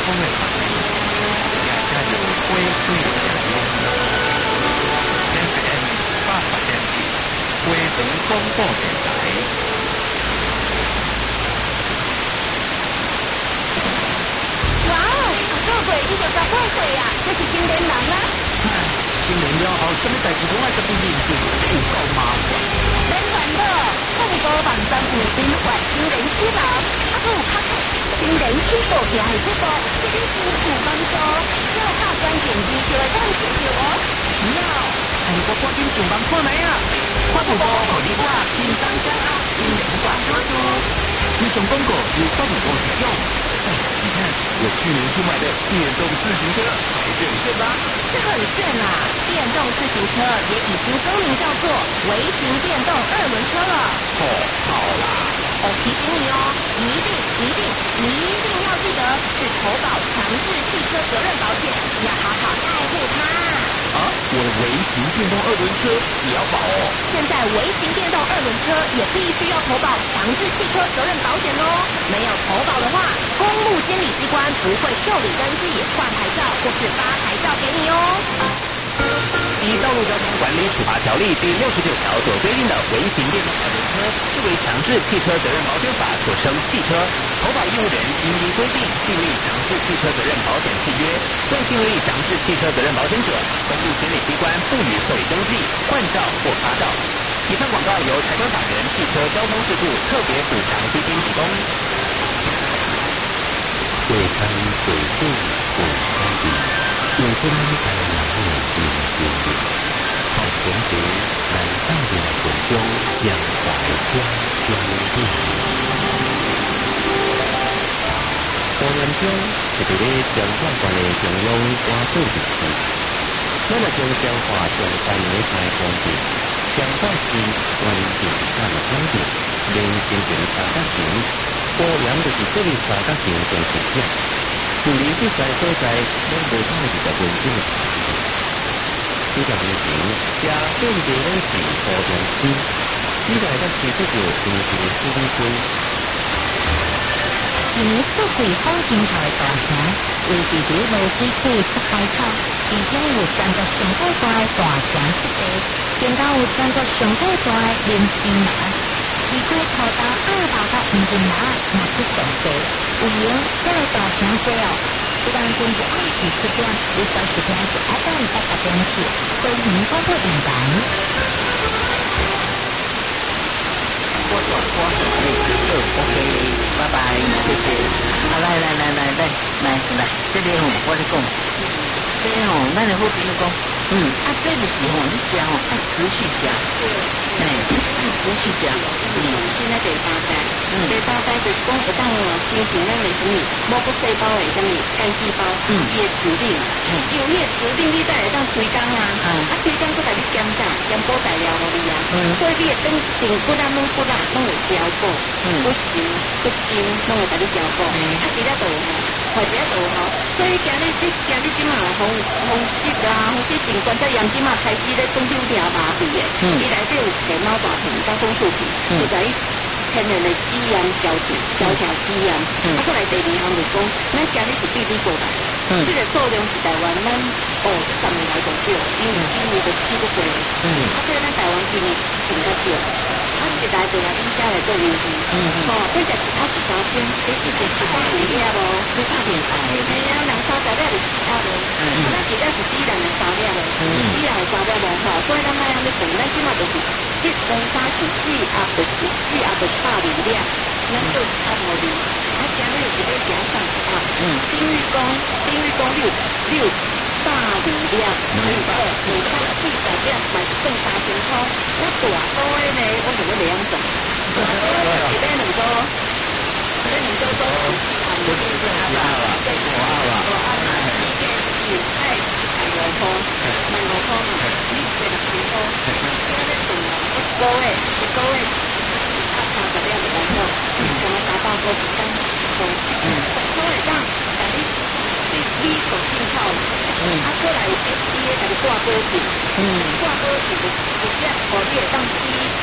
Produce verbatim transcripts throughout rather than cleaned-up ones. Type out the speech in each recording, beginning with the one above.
风的发电，也加入火水的使用。天 M 八发电机，花莲广播电台。 哇哦，阿哥贵，你就十八岁啊，这是青年人啊！ 唉，青年了后，什么代志拢爱甲你认真，有够麻烦。 免烦恼，透过网站有宾馆青年私房，阿哥有卡卡青年起步行的速度，对你真有帮助。小卡关键字就会当记住哦。 是啊，哎，我赶紧上网看卖啊！看不过，互你我轻松掌握青年大小事。以上广告由发布公司提供。哎，你看，我去年新买的电动自行车还是很炫吧？ 是很炫啊！电动自行车也已经更名叫做微型电动二轮车了。 哦，好啦。 我提醒你哦，一定一定一定要记得去投保强制汽车责任保险，要好好爱护它。 啊，我的微型电动二轮车也要保哦。 现在微型电动二轮车也必须要投保强制汽车责任保险哦。没有投保的话，公路监理机关不会受理登记、换牌照或是发牌照给你哦。 依《道路交通管理处罚条例》第六十九条所规定的微型电动二轮车，视为强制汽车责任保险法所称汽车。投保义务人应依规定订立强制汽车责任保险契约，未订立强制汽车责任保险者，公路监理机关不予受理登记、换照或发照。以上广告由财团法人汽车交通事故特别补偿基金提供。 贵餐贵酒贵餐饮，有些人在人眼睛经历，好前途来到的途中将怀家相恋。花莲中是伫咧彰化县的中央关岛地区，咱来将彰化中山的台风地，彰化市关键站的风景，连形成三角形。花莲就是这个三角形中心点，距离这三所在两无到二十分钟的车程。几十年前，这遍地拢是花莲区，现在咱推出着新式的市区。 一年四季风景好的大城，为地理落水区出海口，其中有全国上最大的大城湿地，更加有全国上最大的林森林。市区土地二百个平均码也出上多，有闲这个大城多哦。一般从一二十七点，你收视听是爱到一百八点四，欢迎广播电台。 我转播什么类？OK， 拜拜，谢谢。啊，来来来来来来来，这个吼，我咧讲，这个吼，咱的好朋友讲，嗯，啊，这就是吼，你食吼爱持续食，哎，爱持续食。嗯，现在第八代，嗯，第八代就是讲会当哦，形成咱的什么毛骨细胞的什么干细胞，嗯，伊的指令，嗯，有伊的指令，你才会当推工啊，啊，啊推工佫甲你减啥，减补材料互你啊，嗯，所以你会等顶骨啊、软骨啊，拢会消补，嗯，骨髓、骨精拢会甲你消补，嗯，啊，其他都有，或者都有，所以今日你今日即马风风湿啊、风湿性关节炎即马开始咧转扭条麻痹的，嗯，伊内底有前猫大片、加松树皮，就在伊天然的肌炎消除、消掉肌炎，嗯，啊，过来第二项就是讲，咱今日是比你过来，嗯，这个数量是台湾咱哦这十年来最少，因为因为就是去过过，嗯，啊，所以咱台湾今年真较少。啊，一来就来恁遮来做研究，嗯，吼，这食一套一三千，这是一一百二粒无，四百零块，嘿啊，两三十粒就四百无，嗯，啊，咱一粒是自然的三粒的，嗯，自然的三粒无吼，所以咱那样咧算，咱即马就是这两三是四啊，就是四啊，就是百二粒，咱做一百五粒，啊，今日是要加上啊，嗯，等于讲等于讲六六。大二粒，嗯，二二三四十粒，嘛是算三千块。我大个的呢，我就要两种。大个一买两个，买两个都是啊，我这个啊吧，对，我啊吧，我啊嘛，一个是爱卖五块，卖五块嘛，你一个六千块，我咧算啊，我一个月一个月啊三十粒就来好，加三百块一单，好，嗯，十块会当，但你你你做进口。嗯，啊，过来 F D A 甲你挂保证，嗯，挂保证就是直接互你会当起起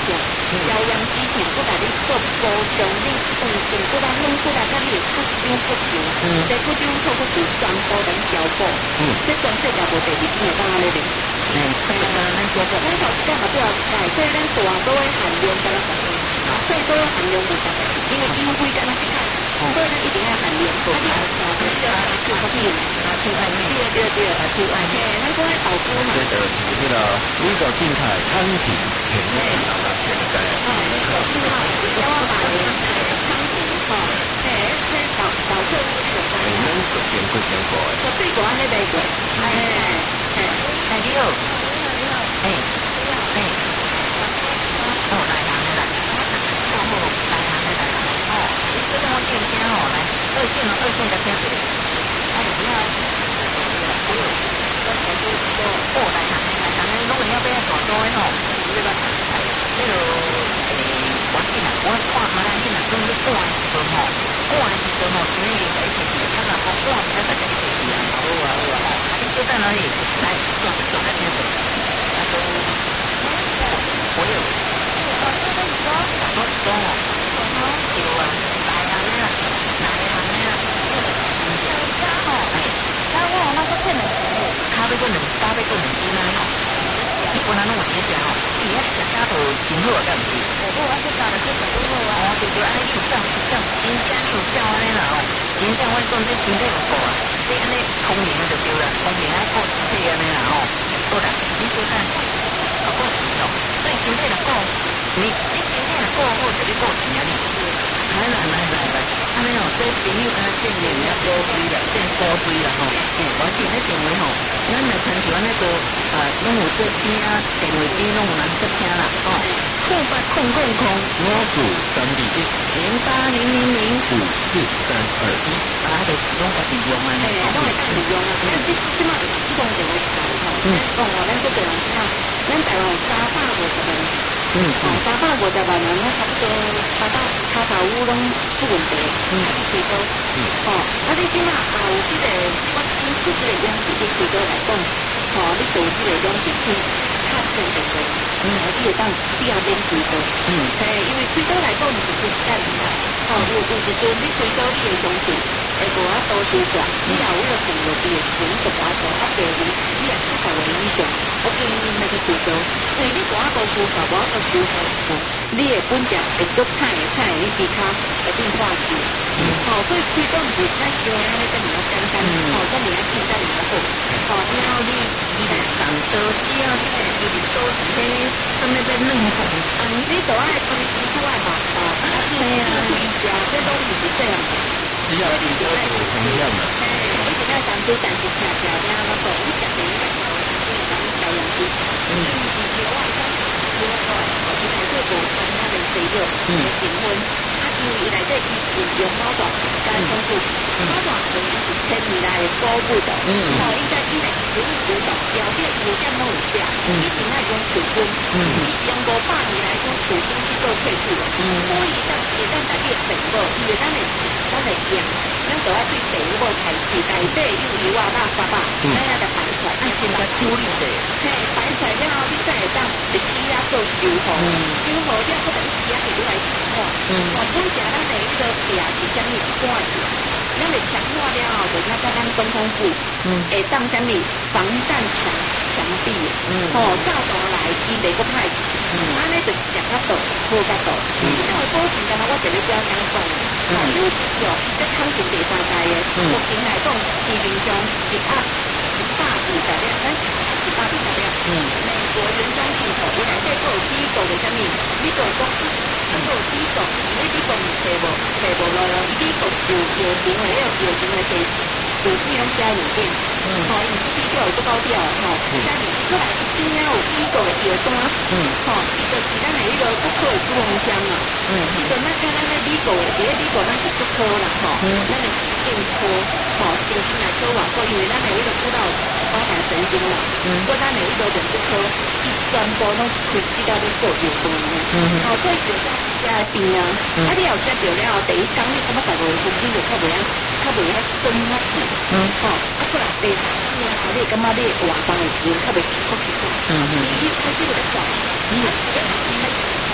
食，消炎之前佫甲你做补充，你饭前佫来弄佫来，甲你会较伤不上，这骨种透过是全部能消补，这全世界无第二种会当安尼咧。 哎，所以咱咱做做， 咱头一间嘛不要改，所以咱大多的含量才能十个，最多含量五十个，因为因为规间那是看，所以咱一定要含量多。啊，你要要就好比拿出外面， 对对对， 拿出外面， 咱讲爱豆腐嘛。 这就是迄个美国金泰产品全面让人全在。 哦，豆腐嘛，要我买的产品吼，嘿，这豆豆腐你就知影。 咱逐渐逐渐过的。 我最高安尼卖过，哎哎， 哎你好，你好，哎哎，哦来啦来啦，哦好来啦来啦哦，你这个我见听哦来，二线哦二线的听谁？哎你好，哦哦来啦来啦，咱拢要不要大多的吼？这个这个诶，我记啦，我看下来你若讲你赶的时阵吼，赶的时阵吼，所以在一起去，他若讲赶时咱在一起去啊，好啊好啊，啊你就在哪里？来转转来听谁？啊都，我有，我说的你说，我说哦，有啊，来啊来啊，来啊来啊，家吼，哎，那我那个骗人，咖啡个两咖啡个两斤啊吼。一般咱拢有钱食吼，伊遐食家都真好啊，敢毋是？我我去搞了去搞好啊，哦对对，安尼你有照有照，真正你有照安尼啦吼，真正我讲这身体有顾啊，你安尼聪明就对啦，聪明爱顾身体安尼啦吼，好啦，你说看，啊顾钱咯，所以身体若顾，你你身体若顾好，就你顾钱啊你。来来来来来，安尼吼，这朋友敢见面要高追啦，见高追啦吼，嘿，我见迄电话吼，咱来参像安尼个啊，拢有做听啊，电话机拢有人接听啦，吼，空八空空空， 我数三二一零八零零零五四三二一， 啊，就是拢家己用啊， 哎，拢会当利用啊，咱即即马有启动电话卡吼，咱讲哦，咱做个人知道，咱台湾有三百五十万。嗯，哦，三百五十万人，我差不多差到差头屋拢出问题，嗯，开始开刀，嗯，哦，啊，你即马也有即个我新出即个养殖的开刀来讲，哦，你做即个养殖去较先的个，嗯，你会当比较免开刀，嗯，嘿，因为开刀来讲毋是一时间啦，哦，有有时阵你开刀你会相信会无啊多收算，你也有迄个动作你会选择大做啊第二，你也七十万以上，我建议那个开刀，因为你大多收算，无啊多收算，你的本钱会搁菜的菜，你其他会变化去，嗯，哦，所以开刀毋是咱想的安尼咁尔简单，哦，咁尔简单尔好，哦，然后你你来上刀，只要你来就是刀是迄什么要嫩红，啊，你就爱规身躯爱麻烦，啊，对啊，你食这拢毋是这样的。 只要比较有同样的。 哎，你现在当初但是听听听那个，你食点那个，你当小羊鸡，嗯，你有啊，当时有啊，你来做补充那个肥肉，嗯，结婚，啊，因为伊内底伊是用猫爪加充数，猫爪等于是千年来的高步的，嗯，哦，伊在伊内植物主导，了解有点拢有食，以前那种储存，嗯，伊是用五百年来种储存去做退出的，嗯，所以当会当在你的成果，伊会当会咱会养，咱就要去第一步采取，内底有油啊、肉沙巴，咱要来排出来， 啊，先甲处理者， 嘿，排出来了后，你再会当一支啊做修复，修复了，搁等支啊摕落来强化，嗯，哦，本食咱的迄个皮是啥物一半是，咱会强化了后，就较甲咱总统府，嗯，会当啥物防弹墙墙壁，嗯，哦，照大来伊袂搁歹去，嗯，安尼就是食较多，无较多，嗯，因为保证干嘛我一日只要讲讲。哦，有一种这康健第三代的，目前来讲市面上一盒一百二十粒，咱一百二十粒。嗯，美国原装进口，伊内底佫有美国的啥物？美国公司，啊佫有美国，因为美国毋找无找无咯，美国是有药型的，迄个药型的是主治拢写物件。嗯，吼，伊是美国有足高调的吼，但是伊佫来一边啊有美国的药单。嗯，吼，伊就是咱的迄个骨科的处方签嘛。嗯，迄阵咱看咱咧美国的，伫咧美国咱是骨科啦，吼，咱的是健科，吼，神经内科外科，因为咱的迄个骨头包含神经嘛，嗯，所以咱的迄个人骨科，伊全部拢是开始到咧做药单的，嗯，吼，所以药单是遮的病啊，啊，你若有接着了后，第一工你感觉大概分你就较袂晓，较袂晓酸较甜，嗯，吼，啊，过来第三工了后，你感觉你活动的时阵较袂起哭起哭，嗯嗯，你开始有咧喘，你有咧喘，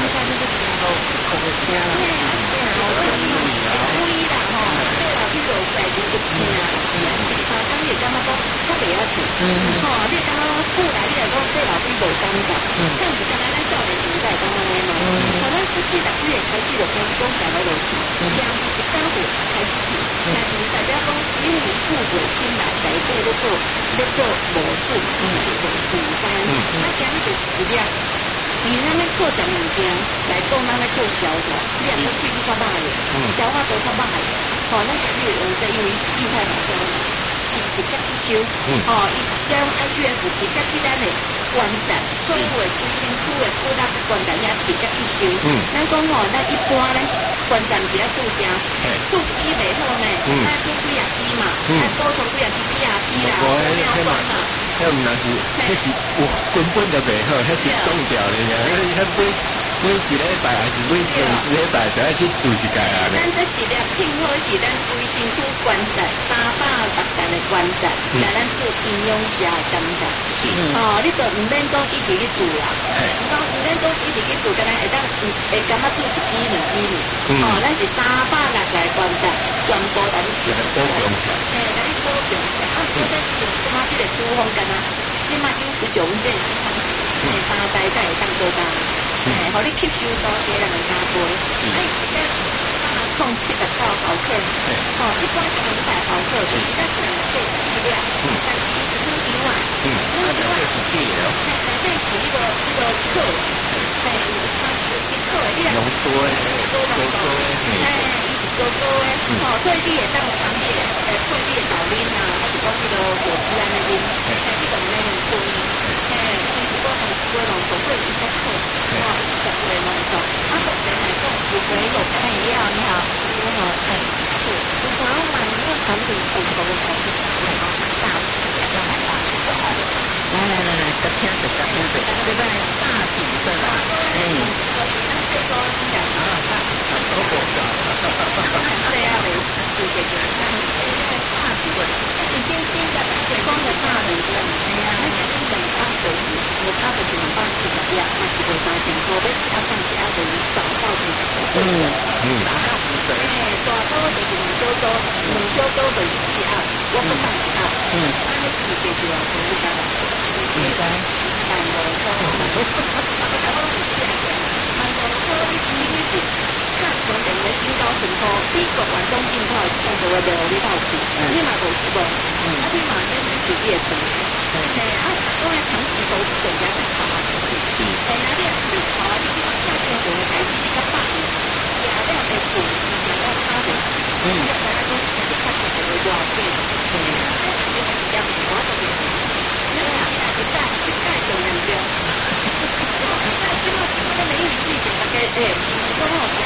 看那个声都口的声啦，嘿，对啊，我注意啦吼，对啦，你落在就不听啊，啊，当你感觉讲较袂晓听，嗯，吼，你感觉久来你来讲对老师无感觉，嗯，这样子刚才咱少年时代讲安尼嘛，嗯，可能十七八岁开始就开始讲讲到落去，这样子一三五开始听，但是代表讲因为富贵心来在这咧做咧做魔术，嗯，做时间，嗯，啊，今日就是一粒。以咱咧做食物件来讲，咱咧做消化，你若要喙齿较歹的，消化道较歹的，吼，咱今日用这因为液态保鲜是直接吸收，吼，伊这种 I G F 直接去咱的关节，所有的规身躯的骨力关节也直接吸收。嗯，咱讲吼，咱一般咧关节是要注啥？注一支袂好呢，咱注几啊支嘛，咱补充几啊支几啊支啦，不要嘛。 迄毋若是，迄是有根本就袂好，迄是冻掉的呀。迄迄每每一礼拜还是每两四礼拜就要去做一届啊。 咱这一粒挺好是咱规身躯关节三百六十个关节，来咱做营养下的感觉。是，哦，你就毋免讲一直去做啦，毋讲毋免讲一直去做，敢若会当会感觉做一支两支呢。哦，咱是三百六十个关节，全部甲你做。 保养起来。 嘿，甲你保养起来。啊，我在用即马即个处方干啊，即马有十九文这个方式，嘿，三代才会当做干。嘿，互你吸收多些人的加倍。哎，这个三控七十九毫克，哦，一般是五百毫克，就是咱可能做剂量，但是一分一万，嗯，那一万是剂量，嘿，这是一个一个克，嘿，它是一克的，你浓缩的， 多浓缩的，嘿，伊是多多的，哦，所以你会当尝试诶，配你的豆奶啊，还是讲迄个果汁安尼啉，嘿，你就唔免用配，嘿，伊是讲浓缩浓缩，所以伊较克，哦，伊是十个浓缩，啊，目前来讲，有几个哎，你好，你好，你好，哎，是，我想要买一个产品，不同的产品，然后大，要买大，来来来来，十天水，十天水，对不对？大体对吧？哎，这个讲啊，大，都过掉了，对啊，没事，就这个，大体问，你先先讲水光的大体问，哎呀，那讲一整大都是，我大的是很棒，是怎么样？那是为啥钱？我被其他上家的人找到的，嗯嗯，找到五个，哎，找到就是两小周，两小周就是四啊，我不上啊，嗯，那你自己就要从你家来，应该，但我说，我讲我唔知啊，但我说你自己是。看全年的新高成功，美国完中进口中国的料理套系，你嘛无是无，啊你嘛先去自己的成绩，嘿啊，我来长期投资人家去炒啊，是，嘿啊你啊去炒啊，你去看中国的开始比较大的，价量的股市价要差的，嗯，大家都是去看中国的多少倍，嘿啊，这是这样子，我都是，你啊，一代一代就能标，那这个这个美女自己大概诶，刚好讲。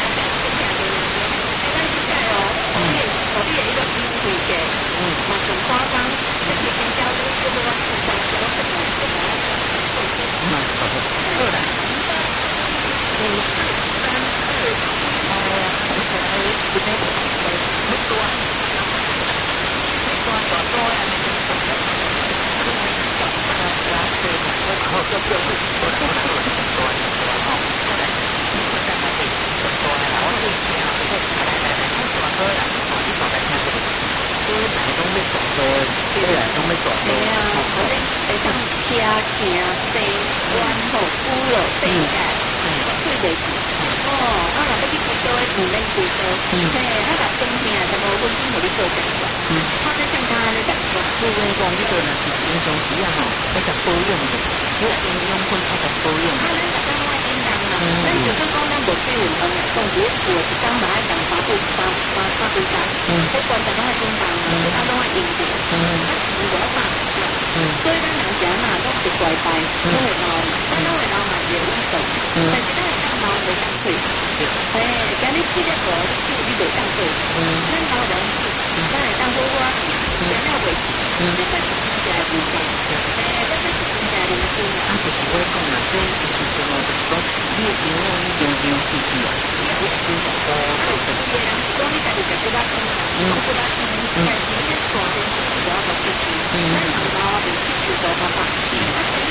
我哋呢個機會嘅，嗯，嘛仲誇張，即係更加呢個個市場有成日都冇一個嗯，好啦，嗯，三二，哦，好似係嗰啲好多啊，好多好多啊，然後就就會多啦多啦多啦多啦多啦哦，後來你會再買啲多啦，我會聽啊，我會來來來，我多多啦。大家看这个，都来拢要大多，对啦，拢要大多。对啊，我哋会当车行地弯好古路地界，对袂住。哦，啊，若要去贵州的，唔免贵州。嘿，啊，若冬天就无温馨互你做成个。嗯，我在上家咧讲说，不过讲呢个若是平常时啊吼，要甲保养的，要营养品要甲保养。啊，咱大家拢爱叮当啦，咱就算讲咱无去运动，讲只做一工嘛爱当八步三八八步三。嗯，这关键拢爱叮当，其他拢爱运动。嗯，啊，如果大了，嗯，所以咱人是安那，拢是乖乖，拢会老，咱拢会老嘛是有运动，但是咱会当老袂当退。嘿，今日这个无你你袂当退，咱老人是，咱会当好好啊，食了袂死，这才是真正的健康。嘿，这才是真正的人生。啊，就是我讲啦，这就是什么，就是讲你的营养你营养细细啊，你要有好好的。有的人是讲你家己食几巴汤，讲几巴汤，但是你大点是主要个吸收，咱人老啊袂吸收到较饱，啊所以就是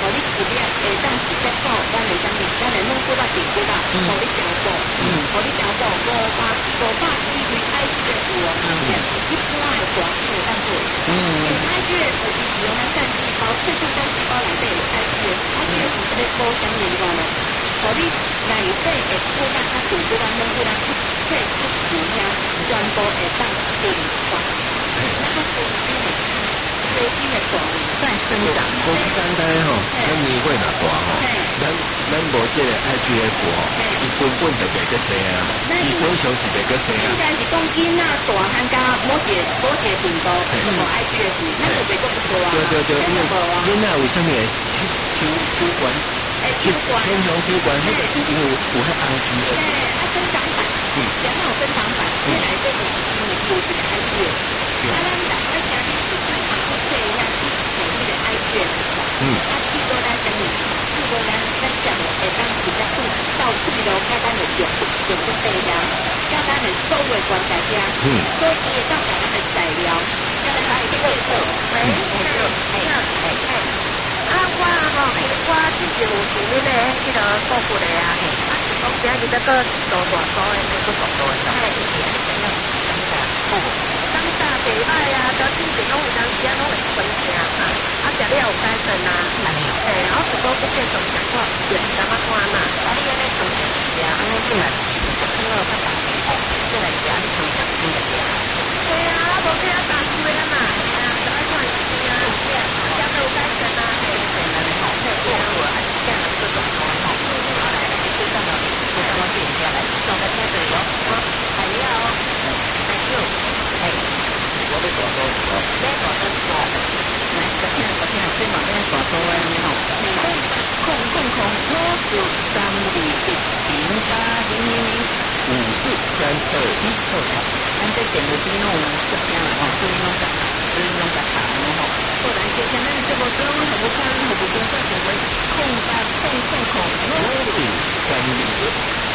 互你食了会当直接做，咱的啥物，咱的软骨啦、皮骨啦，互你调补，嗯，互你调补五百五百以为 I G F 哦，一般的大数有当做，嗯 ，I G F 是使用咱干细胞、脆度干细胞内底的 I G F，I G F 是咧补啥物话呢？互你内底的骨啦、啊皮骨啦、软骨啦、切切切除遐，全部会当平滑，那个飞机的飞机的大在生长。 讲简单吼，咱年岁若大吼，咱咱无即个 I G F 吼，伊根本就袂个生啊，伊本上是袂个生啊。 应该是讲囡仔大汉加某一个某一个频道，无 I G F，咱就袂讲不多啊。 对对对，因为囡仔为什么会抽抽管？ 诶，抽管， 天龙抽管，迄个是因为有迄红字的。 对，它生长板，嗯，然后有生长板，原来这个是有这个 I G F，啊，咱大家家己去市场去找一下去找那个 I G F，嗯，啊，去过咱什么？去过咱咱讲的会当直接去到处咯，甲咱的肉肉骨地呀，甲咱的所有关在遐，嗯，所以伊会当把咱的材料，甲咱来去做，喂，哎哎哎。啊，我吼，我之前有做迄个迄个布骨的啊，啊，是讲今日要个做大组的，要做大组的，哎，当大袂歹啊，到之前拢有当时啊拢会分享啊，啊，食了有改善啊，哎，然后如果不继续讲话，对，干嘛看嘛？啊，你安尼从事食，安尼进来，就看到较大个，进来食，你从食新的食。对啊，无去啊，大事的嘛，哎呀，怎么看是啊？食了有改善啊。这样我还是这样各种方法，好来，就这么就这么变下来，送在这里哟。还要，还有，哎，我的广州好，那广州好，来，昨天昨天最忙的广州湾你好，空空空多九三五一零八零零零五四三二一后台，咱这点的这弄这边了哦，这边弄上。